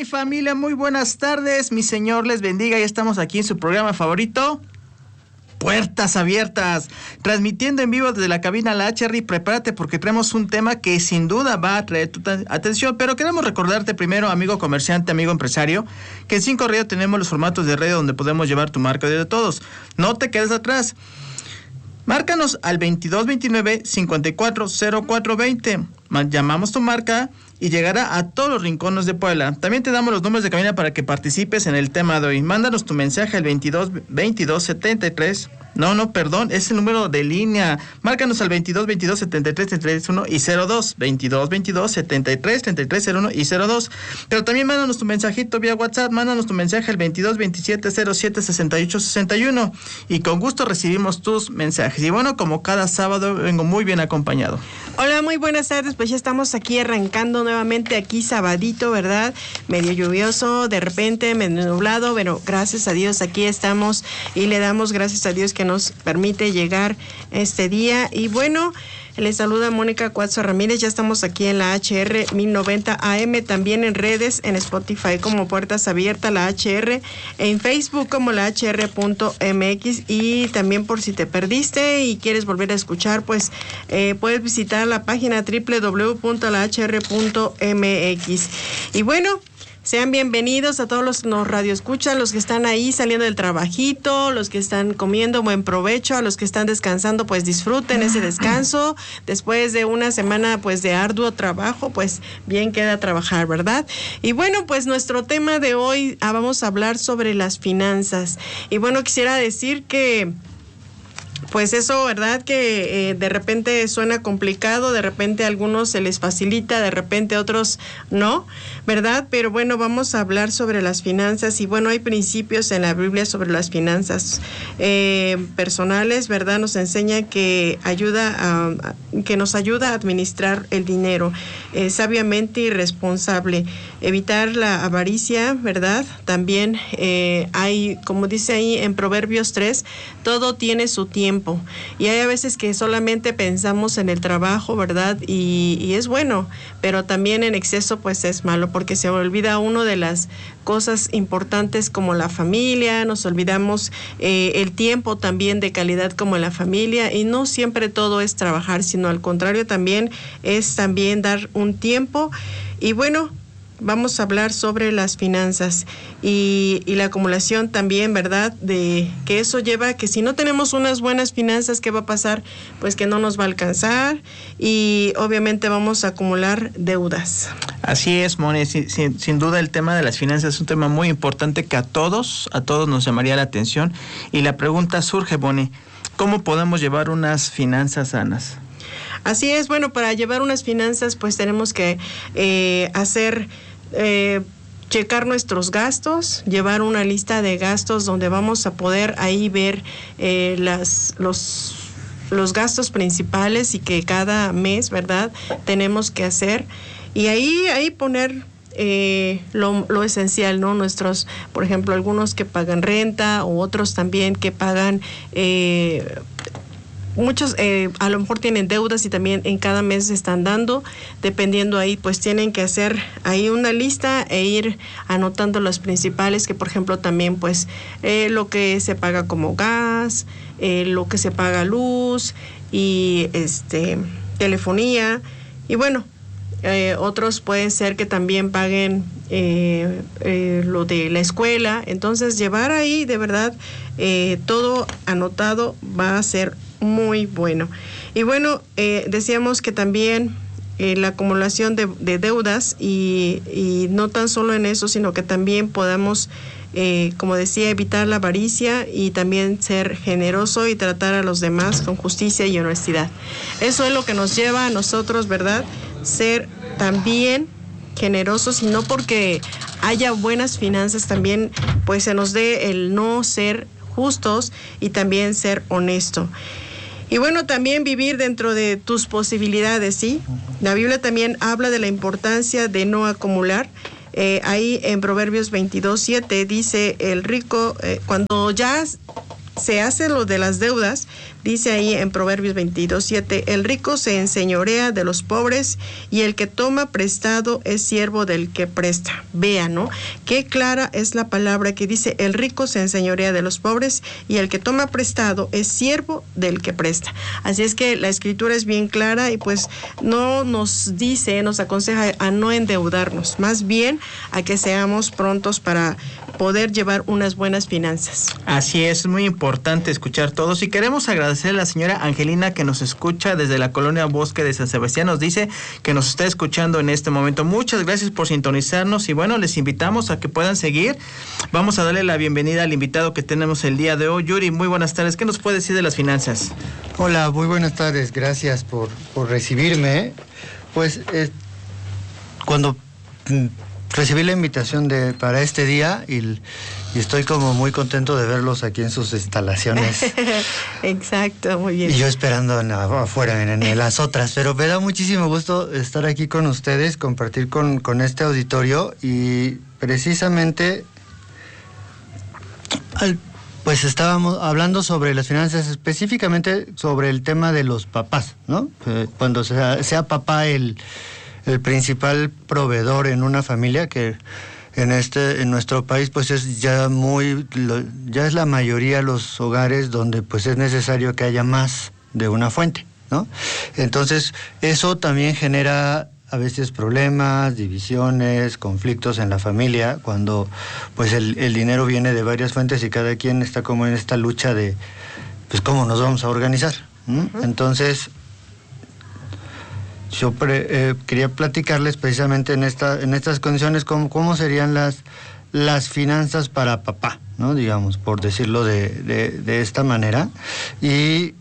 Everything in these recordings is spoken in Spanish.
Hey familia, muy buenas tardes, mi Señor les bendiga, ya estamos aquí en su programa favorito, Puertas Abiertas, transmitiendo en vivo desde la cabina La HR. Prepárate porque traemos un tema que sin duda va a atraer tu atención, pero queremos recordarte primero, amigo comerciante, amigo empresario, que en 5 Radio tenemos los formatos de radio donde podemos llevar tu marca de todos. No te quedes atrás. Márcanos al 2229-540420. Llamamos tu marca y llegará a todos los rincones de Puebla. También te damos los números de cabina para que participes en el tema de hoy. Mándanos tu mensaje al 222273. Es el número de línea. Márcanos al 2222-73-33-1 y 02. 2222-73-33-01 y 02. Pero también mándanos tu mensajito vía WhatsApp. Mándanos tu mensaje al 2227-07-6861. Y con gusto recibimos tus mensajes. Y bueno, como cada sábado, vengo muy bien acompañado. Hola, muy buenas tardes. Pues ya estamos aquí arrancando nuevamente aquí sabadito, ¿verdad? Medio lluvioso, de repente medio nublado, pero gracias a Dios aquí estamos y le damos gracias a Dios que nos permite llegar este día. Y bueno, les saluda Mónica Cuatzo Ramírez. Ya estamos aquí en la HR 1090 AM, también en redes, en Spotify como Puertas Abiertas, la HR, en Facebook como la HR.mx, y también por si te perdiste y quieres volver a escuchar, pues puedes visitar la página www.lahr.mx. Y bueno, sean bienvenidos a todos los que nos radioescuchan, los que están ahí saliendo del trabajito, los que están comiendo, buen provecho, a los que están descansando, pues disfruten ese descanso. Después de una semana pues de arduo trabajo, pues bien queda trabajar, ¿verdad? Y bueno, pues nuestro tema de hoy, vamos a hablar sobre las finanzas. Y bueno, quisiera decir que pues eso, ¿verdad? Que de repente suena complicado, de repente a algunos se les facilita, de repente a otros no, ¿verdad? Pero bueno, vamos a hablar sobre las finanzas y bueno, hay principios en la Biblia sobre las finanzas personales, ¿verdad? Nos enseña que que nos ayuda a administrar el dinero sabiamente y responsable, evitar la avaricia, ¿verdad? También hay, como dice ahí en Proverbios 3, todo tiene su tiempo. Y hay a veces que solamente pensamos en el trabajo, ¿verdad? Y es bueno, pero también en exceso pues es malo, porque se olvida uno de las cosas importantes como la familia, nos olvidamos el tiempo también de calidad como la familia, y no siempre todo es trabajar, sino al contrario también es también dar un tiempo. Y bueno, vamos a hablar sobre las finanzas y la acumulación también, ¿verdad? De que eso lleva a que si no tenemos unas buenas finanzas, ¿qué va a pasar? Pues que no nos va a alcanzar y obviamente vamos a acumular deudas. Así es, Moni, sin duda el tema de las finanzas es un tema muy importante que a todos nos llamaría la atención. Y la pregunta surge, Moni, ¿cómo podemos llevar unas finanzas sanas? Así es, bueno, para llevar unas finanzas pues tenemos que checar nuestros gastos, llevar una lista de gastos donde vamos a poder ahí ver los gastos principales y que cada mes, ¿verdad?, tenemos que hacer, y ahí poner lo esencial, ¿no? Nuestros, por ejemplo, algunos que pagan renta o otros también que pagan muchos a lo mejor tienen deudas y también en cada mes están dando, dependiendo ahí, pues tienen que hacer ahí una lista e ir anotando los principales, que por ejemplo también pues lo que se paga como gas, lo que se paga luz y telefonía, y bueno, otros pueden ser que también paguen lo de la escuela. Entonces llevar ahí de verdad todo anotado va a ser muy bueno. Y bueno, decíamos que también la acumulación de deudas y no tan solo en eso, sino que también podamos, como decía, evitar la avaricia y también ser generoso y tratar a los demás con justicia y honestidad. Eso es lo que nos lleva a nosotros, ¿verdad?, ser también generosos, y no porque haya buenas finanzas también pues se nos dé el no ser justos y también ser honesto. Y bueno, también vivir dentro de tus posibilidades, ¿sí? La Biblia también habla de la importancia de no acumular. Ahí en Proverbios 22:7 dice, el rico, cuando ya se hace lo de las deudas, dice ahí en Proverbios 22:7, el rico se enseñorea de los pobres y el que toma prestado es siervo del que presta. Vea, ¿no? Qué clara es la palabra que dice, el rico se enseñorea de los pobres y el que toma prestado es siervo del que presta. Así es que la escritura es bien clara y pues no nos dice, nos aconseja a no endeudarnos, más bien a que seamos prontos para poder llevar unas buenas finanzas. Así es muy importante escuchar todos y queremos agradecer a la señora Angelina que nos escucha desde la colonia Bosque de San Sebastián. Nos dice que nos está escuchando en este momento. Muchas gracias por sintonizarnos y bueno, les invitamos a que puedan seguir. Vamos a darle la bienvenida al invitado que tenemos el día de hoy. Yuri, muy buenas tardes. ¿Qué nos puede decir de las finanzas? Hola, muy buenas tardes. Gracias por recibirme. Pues cuando recibí la invitación para este día y estoy como muy contento de verlos aquí en sus instalaciones. Exacto, muy bien. Y yo esperando afuera en las otras, pero me da muchísimo gusto estar aquí con ustedes, compartir con este auditorio y precisamente pues estábamos hablando sobre las finanzas, específicamente sobre el tema de los papás, ¿no? Cuando sea papá el principal proveedor en una familia, que en nuestro país pues es ya es la mayoría los hogares donde pues es necesario que haya más de una fuente, ¿no? Entonces eso también genera a veces problemas, divisiones, conflictos en la familia, cuando pues el dinero viene de varias fuentes y cada quien está como en esta lucha de pues cómo nos vamos a organizar, ¿no? Entonces yo quería platicarles precisamente en estas condiciones cómo serían las finanzas para papá, ¿no? Digamos, por decirlo de esta manera. Y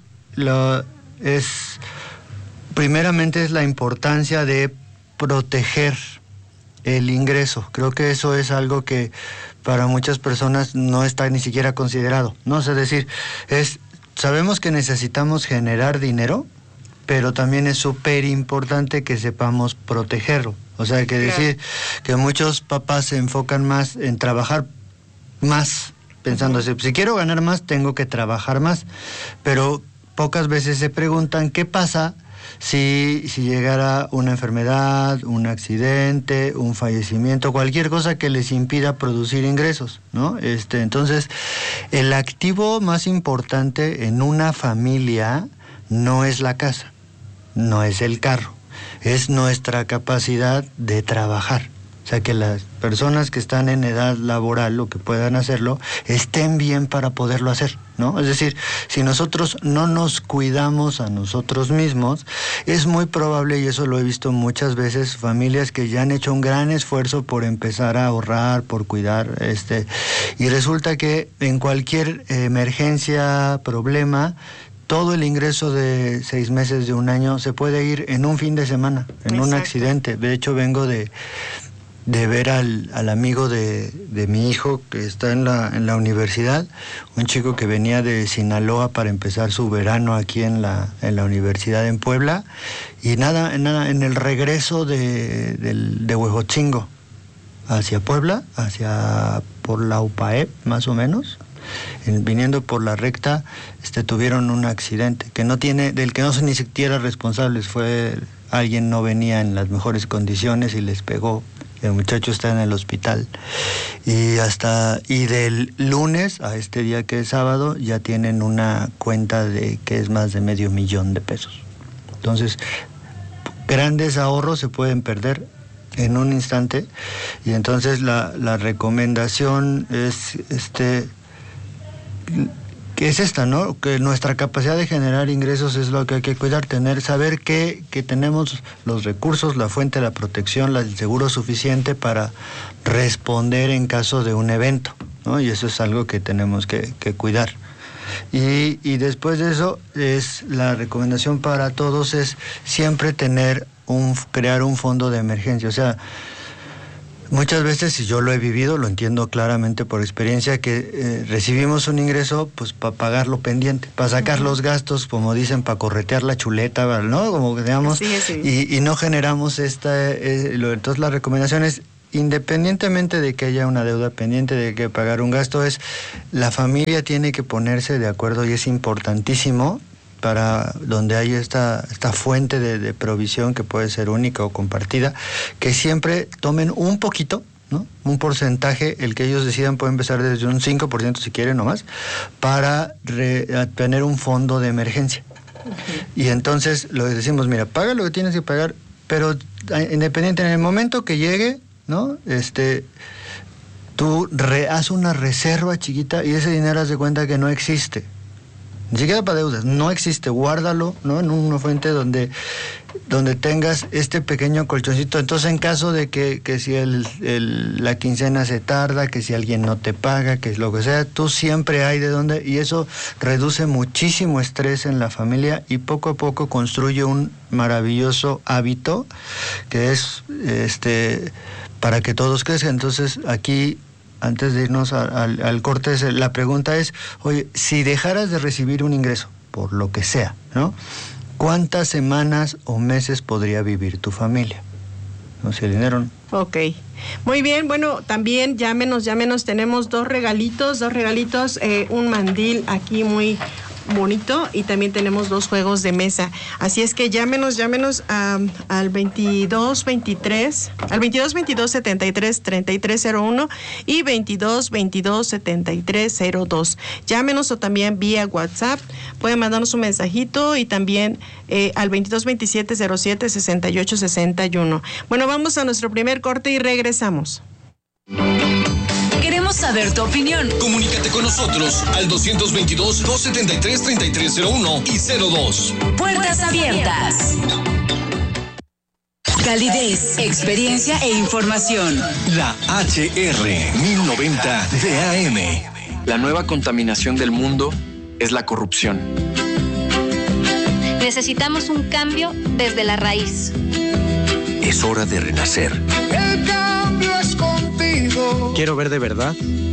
primeramente es la importancia de proteger el ingreso. Creo que eso es algo que para muchas personas no está ni siquiera considerado, ¿no? Es decir, sabemos que necesitamos generar dinero, pero también es súper importante que sepamos protegerlo. O sea, que decir que muchos papás se enfocan más en trabajar más, pensando, si quiero ganar más, tengo que trabajar más. Pero pocas veces se preguntan qué pasa si llegara una enfermedad, un accidente, un fallecimiento, cualquier cosa que les impida producir ingresos, ¿no? Entonces, el activo más importante en una familia no es la casa, no es el carro, es nuestra capacidad de trabajar. O sea, que las personas que están en edad laboral o que puedan hacerlo, estén bien para poderlo hacer, ¿no? Es decir, si nosotros no nos cuidamos a nosotros mismos, es muy probable, y eso lo he visto muchas veces, familias que ya han hecho un gran esfuerzo por empezar a ahorrar, por cuidar, y resulta que en cualquier emergencia, problema, todo el ingreso de 6 meses, de un año, se puede ir en un fin de semana, en un accidente. De hecho, vengo de ver al amigo de mi hijo que está en la universidad, un chico que venía de Sinaloa para empezar su verano aquí en la universidad en Puebla, y nada, en el regreso de Huejotzingo hacia Puebla, por la UPAEP más o menos, viniendo por la recta, tuvieron un accidente del que no son ni siquiera responsables. Alguien no venía en las mejores condiciones y les pegó. El muchacho está en el hospital. Y del lunes a este día que es sábado, ya tienen una cuenta que es más de $500,000 de pesos. Entonces, grandes ahorros se pueden perder en un instante. Y entonces la recomendación es que es esta, ¿no? Que nuestra capacidad de generar ingresos es lo que hay que cuidar, saber que tenemos los recursos, la fuente, la protección, el seguro suficiente para responder en caso de un evento, ¿no? Y eso es algo que tenemos que cuidar. Y después de eso, la recomendación para todos es siempre crear un fondo de emergencia. O sea, muchas veces, y yo lo he vivido, lo entiendo claramente por experiencia, que recibimos un ingreso pues para pagar lo pendiente, para sacar los gastos, como dicen, para corretear la chuleta, ¿no? Como que digamos, y no generamos entonces la recomendación es independientemente de que haya una deuda pendiente, de que pagar un gasto, la familia tiene que ponerse de acuerdo y es importantísimo para donde hay esta fuente de provisión que puede ser única o compartida, que siempre tomen un poquito, ¿no? Un porcentaje, el que ellos decidan, puede empezar desde un 5% si quieren o más, para tener un fondo de emergencia. Y entonces lo decimos, mira, paga lo que tienes que pagar, pero independiente, en el momento que llegue, ¿no? Tú haz una reserva chiquita y ese dinero haz de cuenta que no existe. Ni siquiera para deudas, no existe, guárdalo, ¿no? En una fuente donde tengas este pequeño colchoncito. Entonces, en caso de que si la quincena se tarda, que si alguien no te paga, que lo que sea, tú siempre hay de dónde, y eso reduce muchísimo estrés en la familia y poco a poco construye un maravilloso hábito que es para que todos crezcan. Entonces, aquí, antes de irnos al corte, la pregunta es, oye, si dejaras de recibir un ingreso, por lo que sea, ¿no? ¿Cuántas semanas o meses podría vivir tu familia? No sé, el dinero. Ok, muy bien. Bueno, también llámenos, tenemos dos regalitos, un mandil aquí muy bonito y también tenemos 2 juegos de mesa. Así es que llámenos al 22 22 73 3301 y 22 22 73 02. Llámenos o también vía WhatsApp. Pueden mandarnos un mensajito y también al 22 27 07 68 61. Bueno, vamos a nuestro primer corte y regresamos. Queremos saber tu opinión. Comunícate con nosotros al 222-273-3301 y 02. Puertas abiertas. Calidez, experiencia e información. La HR 1090 de AM. La nueva contaminación del mundo es la corrupción. Necesitamos un cambio desde la raíz. Es hora de renacer. El cambio es contigo. Quiero ver de verdad